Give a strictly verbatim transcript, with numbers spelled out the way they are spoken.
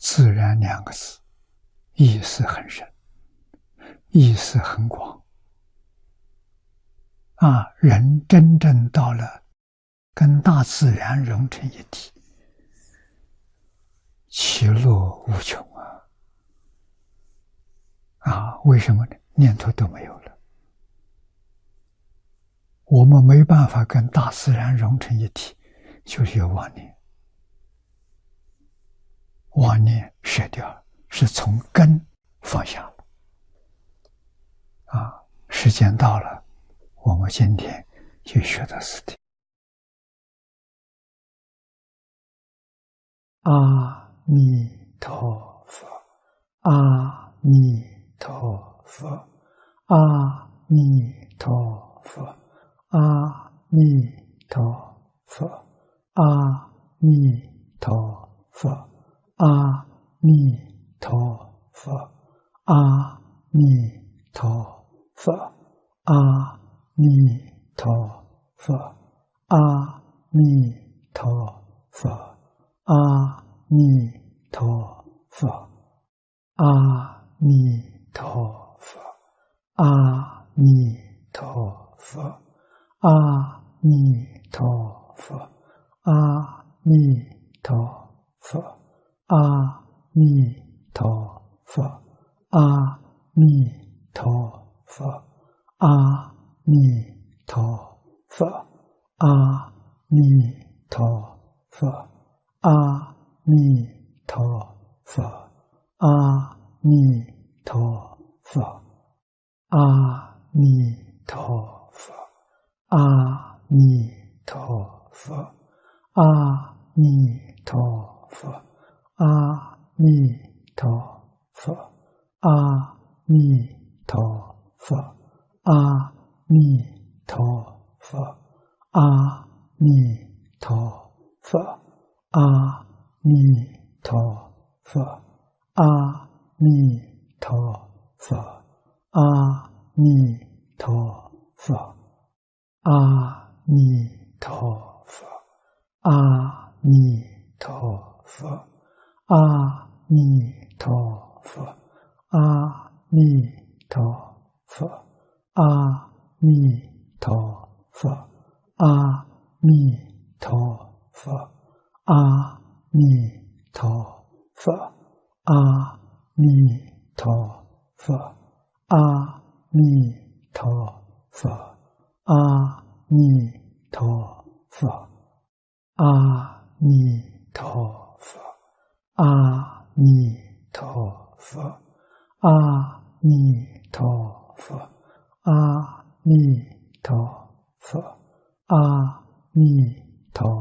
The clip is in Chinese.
自然两个字意思很深，意思很广啊！人真正到了跟大自然融成一体，其乐无穷啊！啊，为什么呢？念头都没有了。我们没办法跟大自然融成一体，就是有妄念。妄念舍掉，是从根放下了。啊，时间到了，我们今天就学到此地。阿弥陀佛，阿弥陀佛，阿弥陀佛，阿弥陀佛，阿弥陀佛，阿弥陀佛，阿弥陀佛，阿弥陀佛，阿弥陀佛。阿弥陀佛，阿弥陀佛，阿弥陀佛，阿弥陀佛，阿弥陀佛，阿弥陀佛，阿弥陀佛，阿弥陀佛，阿弥陀佛。阿弥陀佛，阿弥陀佛，阿弥陀佛，阿弥陀佛，阿弥陀佛，阿弥陀佛，阿弥陀佛，阿弥陀佛，阿弥陀佛。阿弥陀佛，阿弥陀佛，阿弥陀佛，阿弥陀佛，阿弥陀佛，阿弥陀佛，阿弥陀佛，阿弥陀佛，阿弥陀佛。阿弥陀佛，阿弥陀佛，阿弥陀佛，阿弥陀佛，阿弥陀佛，阿弥陀佛，阿弥陀佛，阿弥陀佛，阿弥